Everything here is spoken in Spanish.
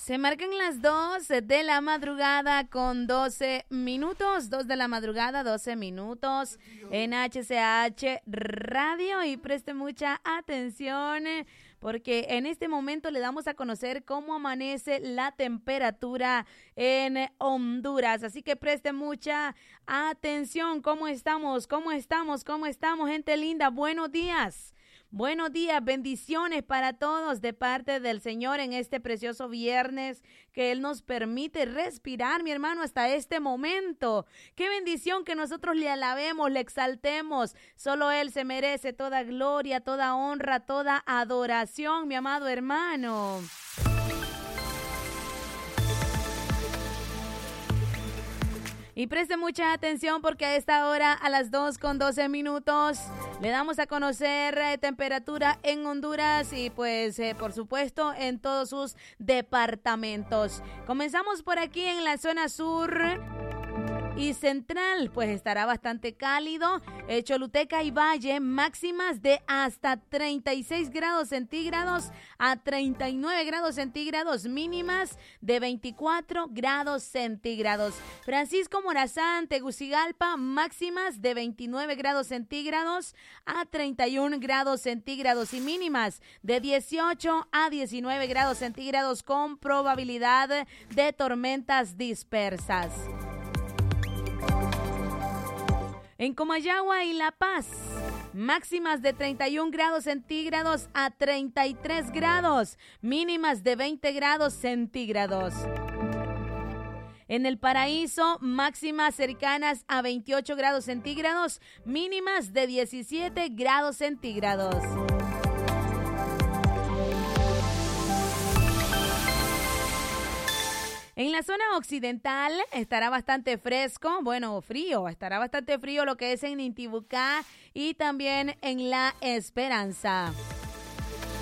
Se marcan las 2 de la madrugada con 12 minutos, 2 de la madrugada, 12 minutos en HCH Radio, y preste mucha atención porque en este momento le damos a conocer cómo amanece la temperatura en Honduras, así que preste mucha atención. ¿Cómo estamos? ¿Cómo estamos? ¿Cómo estamos, gente linda? Buenos días. Buenos días, bendiciones para todos de parte del Señor en este precioso viernes que Él nos permite respirar, mi hermano, hasta este momento. Qué bendición que nosotros le alabemos, le exaltemos. Solo Él se merece toda gloria, toda honra, toda adoración, mi amado hermano. Y preste mucha atención porque a esta hora, a las 2:12 minutos, le damos a conocer temperatura en Honduras y pues por supuesto en todos sus departamentos. Comenzamos por aquí en la zona sur y central, pues estará bastante cálido. Choluteca y Valle, máximas de hasta 36 grados centígrados a 39 grados centígrados, mínimas de 24 grados centígrados. Francisco Morazán, Tegucigalpa, máximas de 29 grados centígrados a 31 grados centígrados y mínimas de 18 a 19 grados centígrados con probabilidad de tormentas dispersas. En Comayagua y La Paz, máximas de 31 grados centígrados a 33 grados, mínimas de 20 grados centígrados. En El Paraíso, máximas cercanas a 28 grados centígrados, mínimas de 17 grados centígrados. En la zona occidental estará bastante fresco, frío, estará bastante frío lo que es en Intibucá y también en La Esperanza.